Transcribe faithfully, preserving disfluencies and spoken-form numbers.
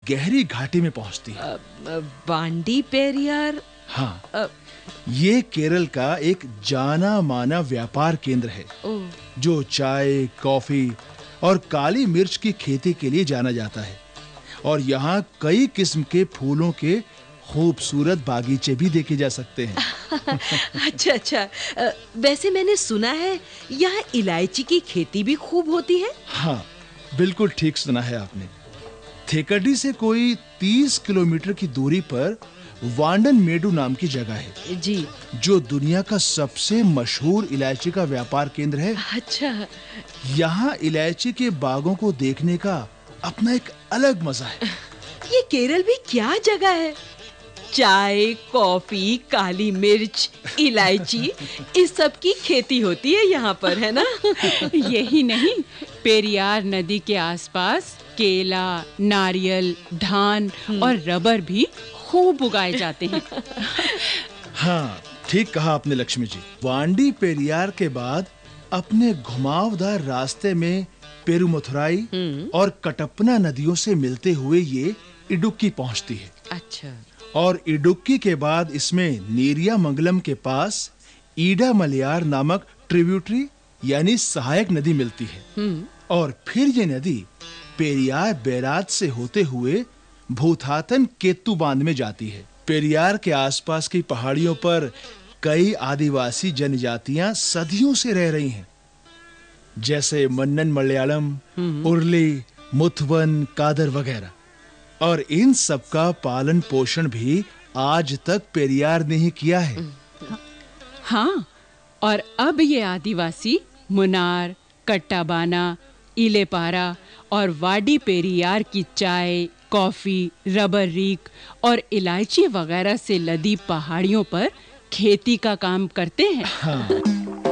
गहरी घाटी में पहुंचती है। वांडी पेरियार? हाँ, अ, ये केरल का एक जाना माना व्यापार केंद्र है जो चाय, कॉफी और काली मिर्च की खेती के लिए जाना जाता है। और यहाँ कई किस्म के फूलों के खूबसूरत बागीचे भी देखे जा सकते हैं। अच्छा अच्छा। अ, वैसे मैंने सुना है यहाँ इलायची की खेती भी खूब होती है। हाँ, बिल्कुल ठीक सुना है आपने। थेकडी से कोई तीस किलोमीटर की दूरी पर वांडन मेडू नाम की जगह है जी, जो दुनिया का सबसे मशहूर इलायची का व्यापार केंद्र है। अच्छा। यहाँ इलायची के बागों को देखने का अपना एक अलग मजा है। ये केरल भी क्या जगह है। चाय, कॉफी, काली मिर्च, इलायची, इस सब की खेती होती है यहाँ पर, है ना? यही नहीं, पेरियार नदी के आसपास केला, नारियल, धान और रबर भी खूब उगाए जाते हैं। हाँ, ठीक कहा आपने लक्ष्मी जी। वांडी पेरियार के बाद अपने घुमावदार रास्ते में पेरुमथुराई और कटप्पना नदियों से मिलते हुए ये इडुक्की पहुंचती है। अच्छा। और इडुक्की के बाद इसमें नेरियामंगलम के पास ईडा मलयार नामक ट्रिब्यूटरी यानी सहायक नदी मिलती है। और फिर ये नदी पेरियार बैराज से होते हुए भूथातन केतु बांध में जाती है। पेरियार के आसपास की पहाड़ियों पर कई आदिवासी जनजातियां सदियों से रह रही हैं, जैसे मन्नन मलयालम, उर्ली, मुथवन, कादर वगैरह। और इन सब का पालन पोषण भी आज तक पेरियार ने ही किया है। हाँ, और अब ये आदिवासी मुनार, कट्टाबाना, इलेपारा और वाडी पेरियार की चाय, कॉफी, रबर रीक और इलायची वगैरह से लदी पहाड़ियों पर खेती का काम करते हैं। हाँ।